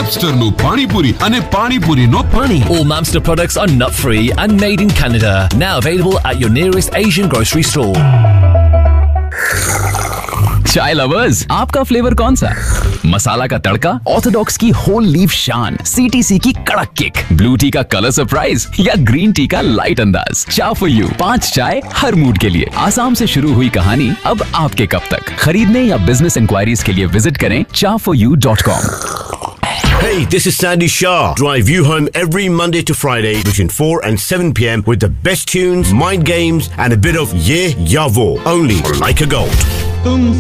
Mapsterનું પાણીપુરી અને પાણીપુરીનો પાણી. All Mamster products are nut-free and made in Canada. Now available at your nearest Asian grocery store. चाय lovers, आपका flavour कौन सा? मसाला का तड़का, ऑर्थोडॉक्स की होल लीफ शान, सीटीसी की कड़क किक, ब्लू टी का कलर सरप्राइज या ग्रीन टी का लाइट अंदाज. चाय फॉर यू, 5 चाय हर मूड के लिए. आसाम से शुरू हुई कहानी अब आपके कप तक. खरीदने या बिजनेस इंक्वायरीज के लिए विजिट करें chai4you.com. Hey, this is Sandy Shah. Drive you home every Monday to Friday between 4 and 7 p.m. with the best tunes, mind games, and a bit of yeah, yavo. Only on Like a Gold.